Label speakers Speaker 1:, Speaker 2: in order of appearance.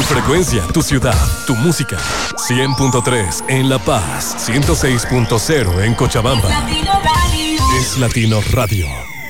Speaker 1: Tu frecuencia, tu ciudad, tu música. 100.3 en La Paz, 106.0 en Cochabamba. Es Latino Radio.